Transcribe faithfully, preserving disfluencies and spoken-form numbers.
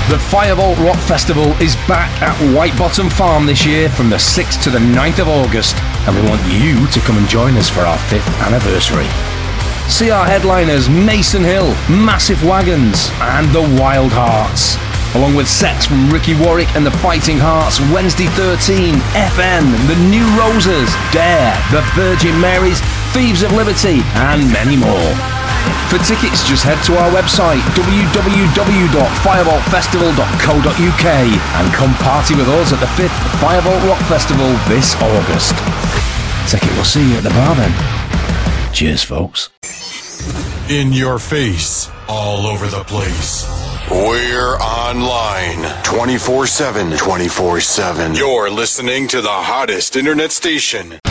The Firebolt Rock Festival is back at White Bottom Farm this year from the sixth to the ninth of August, and we want you to come and join us for our fifth anniversary. See our headliners Mason Hill, Massive Wagons, and the Wild Hearts, along with sets from Ricky Warwick and the Fighting Hearts, Wednesday thirteen, F N, the New Roses, Dare, the Virgin Marys, Thieves of Liberty, and many more. For tickets, just head to our website w w w dot firebolt festival dot co dot u k and come party with us at the fifth Firebolt Rock Festival this August. Ticket, we'll see you at the bar then. Cheers, folks. In your face, all over the place. We're online twenty-four seven, twenty-four seven. You're listening to the hottest internet station.